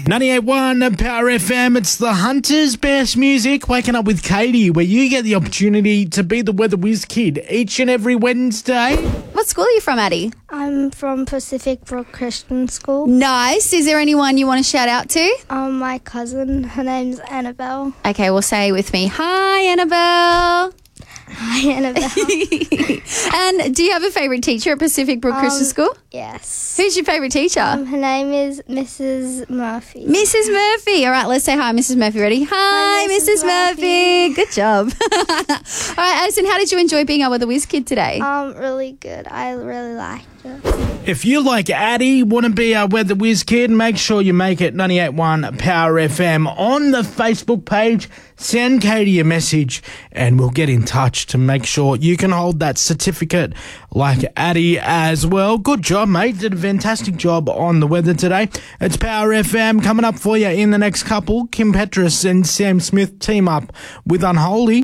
98.1 Power FM, it's the Hunter's Best Music. Waking up with Katie, where you get the opportunity to be the Weather Whiz Kid each and every Wednesday. What school are you from, Addie? I'm from Pacific Brook Christian School. Nice. Is there anyone you want to shout out to? My cousin, her name's Annabelle. Okay, well, say with me. Hi, Annabelle. Hi, Annabelle. And do you have a favourite teacher at Pacific Brook Christian School? Yes. Who's your favourite teacher? Her name is Mrs. Murphy. Mrs. Murphy. All right, let's say hi, Mrs. Murphy. Ready? Hi, Mrs. Murphy. Good job. All right, Addison, how did you enjoy being our Weather Whiz Kid today? Really good. I really liked it. If you, like Addie, want to be our Weather Whiz Kid, make sure you make it 98.1 Power FM on the Facebook page. Send Katie a message and we'll get in touch to make sure you can hold that certificate like Addie as well. Good job, mate. Did a fantastic job on the weather today. It's Power FM coming up for you in the next couple. Kim Petras and Sam Smith team up with Unholy.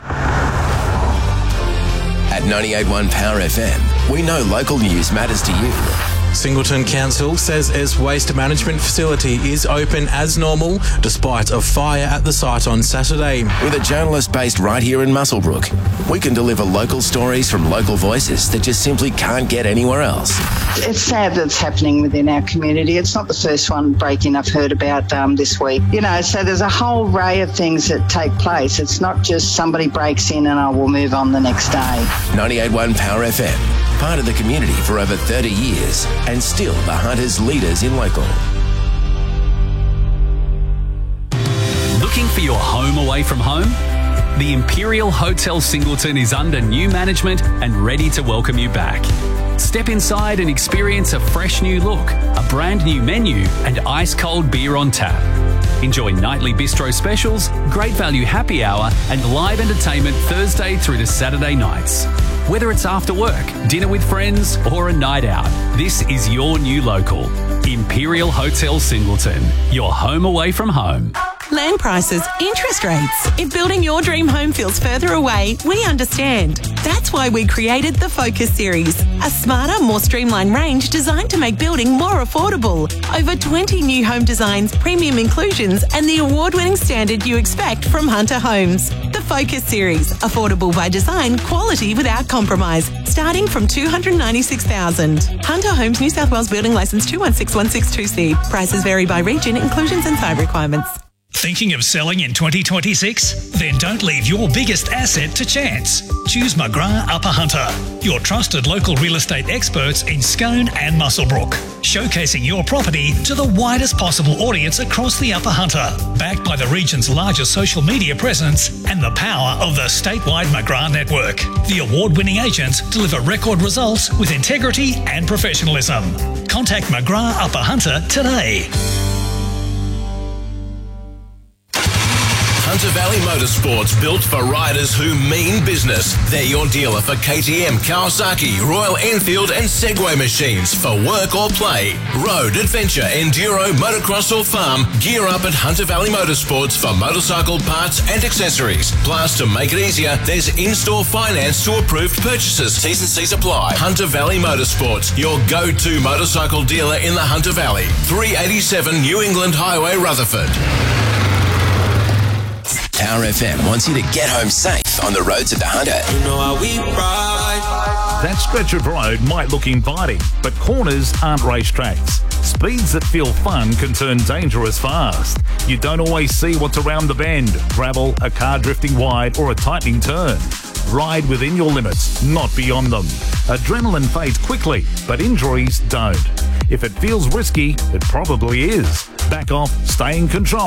At 98.1 Power FM, we know local news matters to you. Singleton Council says its waste management facility is open as normal despite a fire at the site on Saturday. With a journalist based right here in Muswellbrook, we can deliver local stories from local voices that just simply can't get anywhere else. It's sad that it's happening within our community. It's not the first one break-in I've heard about this week. So there's a whole array of things that take place. It's not just somebody breaks in and I will move on the next day. 98.1 Power FM, part of the community for over 30 years and still the Hunters' leaders in local. Looking for your home away from home? The Imperial Hotel Singleton is under new management and ready to welcome you back. Step inside and experience a fresh new look, a brand new menu and ice-cold beer on tap. Enjoy nightly bistro specials, great value happy hour and live entertainment Thursday through to Saturday nights. Whether it's after work, dinner with friends or a night out, this is your new local. Imperial Hotel Singleton, your home away from home. Land prices, interest rates. If building your dream home feels further away, we understand. That's why we created the Focus Series, a smarter, more streamlined range designed to make building more affordable. Over 20 new home designs, premium inclusions, and the award-winning standard you expect from Hunter Homes. The Focus Series, affordable by design, quality without compromise, starting from $296,000. Hunter Homes, New South Wales Building Licence 216162C. Prices vary by region, inclusions and site requirements. Thinking of selling in 2026? Then don't leave your biggest asset to chance. Choose McGrath Upper Hunter, your trusted local real estate experts in Scone and Muswellbrook, showcasing your property to the widest possible audience across the Upper Hunter, backed by the region's largest social media presence and the power of the statewide McGrath network. The award-winning agents deliver record results with integrity and professionalism. Contact McGrath Upper Hunter today. Hunter Valley Motorsports, built for riders who mean business. They're your dealer for KTM, Kawasaki, Royal Enfield and Segway machines for work or play. Road, adventure, enduro, motocross or farm, gear up at Hunter Valley Motorsports for motorcycle parts and accessories. Plus, to make it easier, there's in-store finance to approved purchases. T's and C's apply. Hunter Valley Motorsports, your go-to motorcycle dealer in the Hunter Valley. 387 New England Highway, Rutherford. Power FM wants you to get home safe on the roads of the Hunter. You know how we ride. That stretch of road might look inviting, but corners aren't racetracks. Speeds that feel fun can turn dangerous fast. You don't always see what's around the bend. Gravel, a car drifting wide, or a tightening turn. Ride within your limits, not beyond them. Adrenaline fades quickly, but injuries don't. If it feels risky, it probably is. Back off, stay in control.